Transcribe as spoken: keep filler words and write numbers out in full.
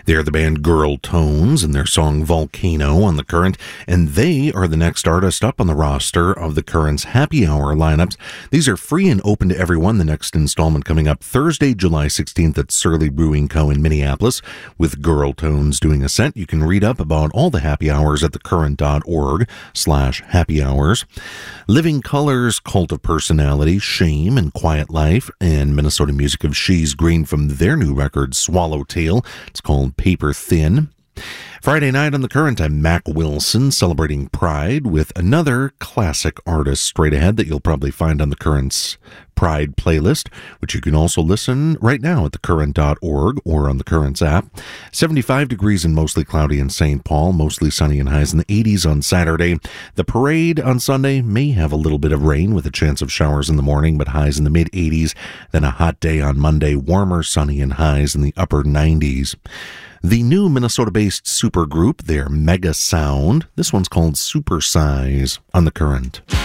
They're the band Girl Tones and their song Volcano on The Current, and they are the next artist up on the roster of The Current's Happy Hour lineups. These are free and open to everyone. The next installment coming up Thursday, July sixteenth at Surly Brewing Co. in Minneapolis, with Girl Tones doing a set. You can read up about all the happy hours at thecurrent.org slash happy hours. Living Colors, Cult of Personality, Shame, and Quiet Life, and Minnesota music of She's Green from their new record, Swallowtail. It's called Paper Thin. Friday night on The Current, I'm Mac Wilson celebrating Pride with another classic artist straight ahead that you'll probably find on The Current's Pride playlist, which you can also listen right now at the current dot org or on The Current's app. seventy-five degrees and mostly cloudy in Saint Paul, mostly sunny and highs in the eighties on Saturday. The parade on Sunday may have a little bit of rain with a chance of showers in the morning, but highs in the mid eighties. Then a hot day on Monday, warmer, sunny, and highs in the upper nineties. The new Minnesota-based supergroup, their Mega Sound. This one's called Super Size on The Current.